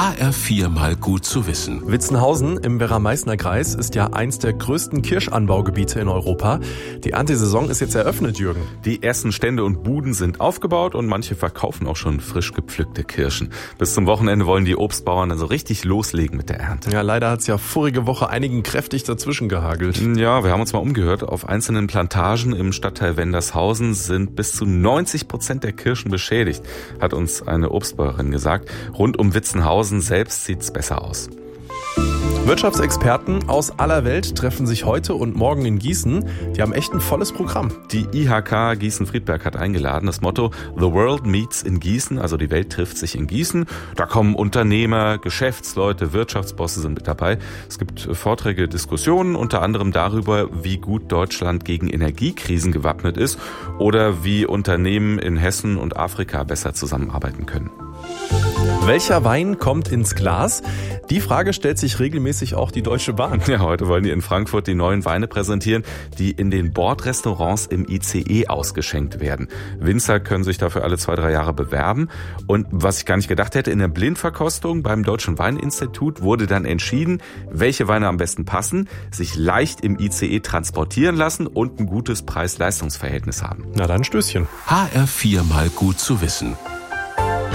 HR4 mal gut zu wissen. Witzenhausen im Werra-Meißner-Kreis ist ja eins der größten Kirschanbaugebiete in Europa. Die Erntesaison ist jetzt eröffnet, Jürgen. Die ersten Stände und Buden sind aufgebaut und manche verkaufen auch schon frisch gepflückte Kirschen. Bis zum Wochenende wollen die Obstbauern also richtig loslegen mit der Ernte. Ja, leider hat es ja vorige Woche einigen kräftig dazwischen gehagelt. Ja, wir haben uns mal umgehört. Auf einzelnen Plantagen im Stadtteil Wendershausen sind bis zu 90% der Kirschen beschädigt, hat uns eine Obstbäuerin gesagt. Rund um Witzenhausen selbst sieht's besser aus. Wirtschaftsexperten aus aller Welt treffen sich heute und morgen in Gießen. Die haben echt ein volles Programm. Die IHK Gießen-Friedberg hat eingeladen. Das Motto The World Meets in Gießen, also die Welt trifft sich in Gießen. Da kommen Unternehmer, Geschäftsleute, Wirtschaftsbosse sind mit dabei. Es gibt Vorträge, Diskussionen, unter anderem darüber, wie gut Deutschland gegen Energiekrisen gewappnet ist oder wie Unternehmen in Hessen und Afrika besser zusammenarbeiten können. Welcher Wein kommt ins Glas? Die Frage stellt sich regelmäßig auch die Deutsche Bahn. Ja, heute wollen die in Frankfurt die neuen Weine präsentieren, die in den Bordrestaurants im ICE ausgeschenkt werden. Winzer können sich dafür alle 2-3 Jahre bewerben. Und was ich gar nicht gedacht hätte, in der Blindverkostung beim Deutschen Weininstitut wurde dann entschieden, welche Weine am besten passen, sich leicht im ICE transportieren lassen und ein gutes Preis-Leistungs-Verhältnis haben. Na dann Stößchen. HR4 mal gut zu wissen.